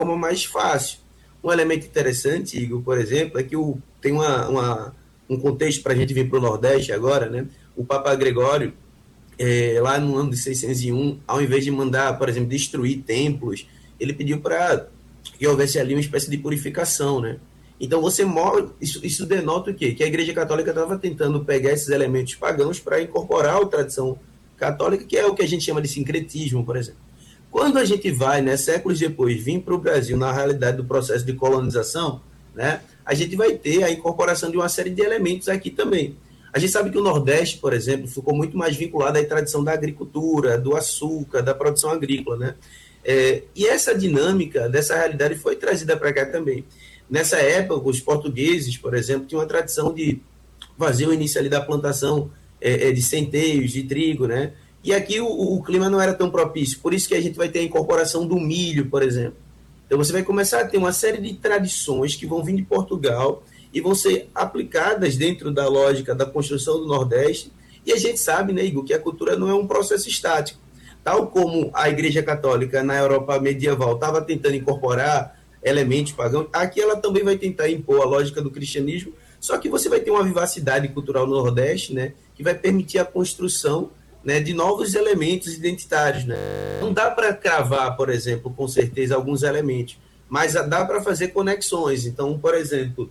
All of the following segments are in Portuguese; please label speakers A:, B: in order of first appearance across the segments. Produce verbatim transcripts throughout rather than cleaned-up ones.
A: forma mais fácil. Um elemento interessante, Igor, por exemplo, é que o, tem uma, uma, um contexto para a gente vir para o Nordeste agora, né? O Papa Gregório, é, lá no ano de seiscentos e um, ao invés de mandar, por exemplo, destruir templos, ele pediu para que houvesse ali uma espécie de purificação, né? Então você mora, isso, isso denota o quê? Que a Igreja Católica estava tentando pegar esses elementos pagãos para incorporar a tradição católica, que é o que a gente chama de sincretismo, por exemplo. Quando a gente vai, né, séculos depois, vir para o Brasil na realidade do processo de colonização, né, a gente vai ter a incorporação de uma série de elementos aqui também. A gente sabe que o Nordeste, por exemplo, ficou muito mais vinculado à tradição da agricultura, do açúcar, da produção agrícola, né? É, e essa dinâmica dessa realidade foi trazida para cá também. Nessa época, os portugueses, por exemplo, tinham uma tradição de fazer o início ali da plantação é, de centeios, de trigo, né? E aqui o, o clima não era tão propício, por isso que a gente vai ter a incorporação do milho, por exemplo. Então você vai começar a ter uma série de tradições que vão vir de Portugal e vão ser aplicadas dentro da lógica da construção do Nordeste. E a gente sabe, né, Igor, que a cultura não é um processo estático. Tal como a Igreja Católica na Europa medieval estava tentando incorporar elementos pagãos, aqui ela também vai tentar impor a lógica do cristianismo, só que você vai ter uma vivacidade cultural no Nordeste, né, que vai permitir a construção, né, de novos elementos identitários. Né? Não dá para cravar, por exemplo, com certeza, alguns elementos, mas dá para fazer conexões. Então, por exemplo,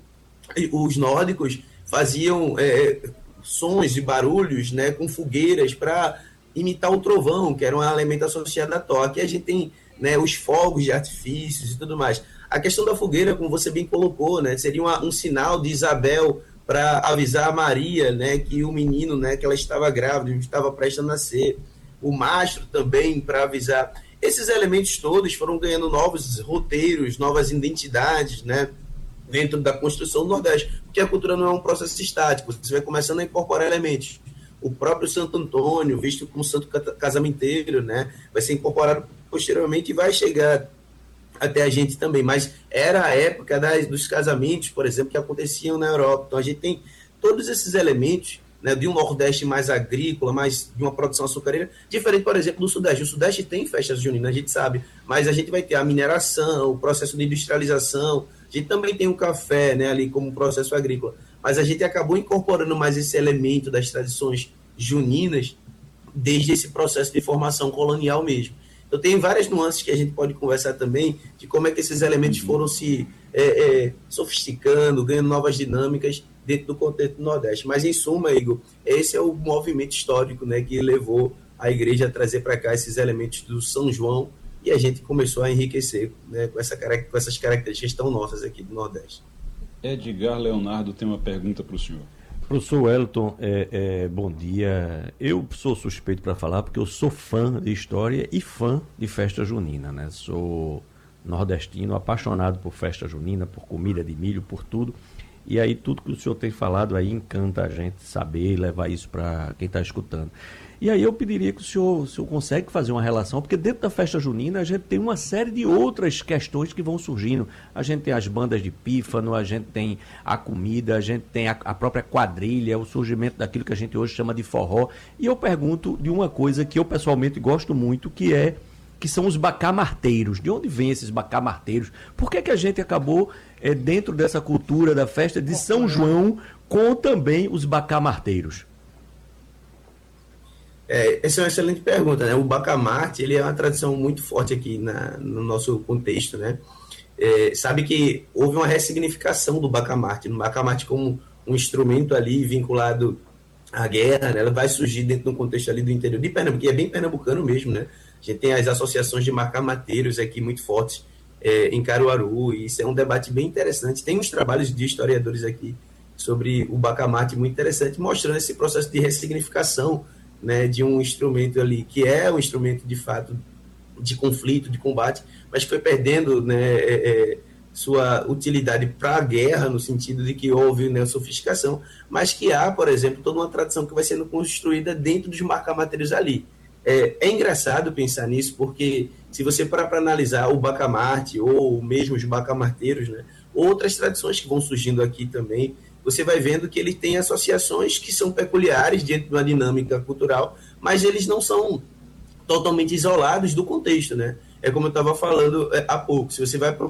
A: os nórdicos faziam é, sons e barulhos, né, com fogueiras para imitar o trovão, que era um elemento associado à toca. Aqui a gente tem, né, os fogos de artifícios e tudo mais. A questão da fogueira, como você bem colocou, né, seria uma, um sinal de Isabel para avisar a Maria, né, que o menino, né, que ela estava grávida, estava prestes a nascer. O mastro também para avisar. Esses elementos todos foram ganhando novos roteiros, novas identidades, né, dentro da construção do Nordeste, porque a cultura não é um processo estático, você vai começando a incorporar elementos. O próprio Santo Antônio, visto como santo casamenteiro, né, vai ser incorporado posteriormente e vai chegar até a gente também, mas era a época das, dos casamentos, por exemplo, que aconteciam na Europa. Então a gente tem todos esses elementos, né, de um Nordeste mais agrícola, mais de uma produção açucareira, diferente, por exemplo, do Sudeste. O Sudeste tem festas juninas, a gente sabe, mas a gente vai ter a mineração, o processo de industrialização, a gente também tem o café, né, ali como processo agrícola, mas a gente acabou incorporando mais esse elemento das tradições juninas desde esse processo de formação colonial mesmo. Então tem várias nuances que a gente pode conversar também de como é que esses elementos foram se é, é, sofisticando, ganhando novas dinâmicas dentro do contexto do Nordeste. Mas, em suma, Igor, esse é o movimento histórico, né, que levou a igreja a trazer para cá esses elementos do São João e a gente começou a enriquecer, né, com, essa, com essas características tão nossas aqui do Nordeste.
B: Edgar Leonardo tem uma pergunta para o senhor.
C: Professor Wellington, é, é, bom dia. Eu sou suspeito para falar porque eu sou fã de história e fã de festa junina, né? Sou nordestino, apaixonado por festa junina, por comida de milho, por tudo. E aí tudo que o senhor tem falado aí encanta a gente saber e levar isso para quem está escutando. E aí eu pediria que o senhor, o senhor consegue fazer uma relação, porque dentro da festa junina a gente tem uma série de outras questões que vão surgindo. A gente tem as bandas de pífano, a gente tem a comida, a gente tem a, a própria quadrilha, o surgimento daquilo que a gente hoje chama de forró. E eu pergunto de uma coisa que eu pessoalmente gosto muito, que é que são os bacamarteiros. De onde vêm esses bacamarteiros? Por que que a gente acabou é, dentro dessa cultura da festa de São João com também os bacamarteiros?
A: É, essa é uma excelente pergunta, né? O bacamarte, ele é uma tradição muito forte aqui na, no nosso contexto, né? É, sabe que houve uma ressignificação do bacamarte, no bacamarte como um instrumento ali vinculado à guerra, né? Ela vai surgir dentro do contexto ali do interior de Pernambuco, que é bem pernambucano mesmo, né? A gente tem as associações de bacamarteiros aqui muito fortes é, em Caruaru, e isso é um debate bem interessante. Tem uns trabalhos de historiadores aqui sobre o bacamarte muito interessante, mostrando esse processo de ressignificação, né, de um instrumento ali, que é um instrumento de fato de conflito, de combate, mas que foi perdendo, né, é, é, sua utilidade para a guerra, no sentido de que houve, né, sofisticação, mas que há, por exemplo, toda uma tradição que vai sendo construída dentro dos bacamarteiros ali. É, é engraçado pensar nisso, porque se você parar para analisar o bacamarte, ou mesmo os bacamarteiros, né, outras tradições que vão surgindo aqui também, você vai vendo que ele tem associações que são peculiares dentro de uma dinâmica cultural, mas eles não são totalmente isolados do contexto, né? é como eu estava falando é, há pouco, se você vai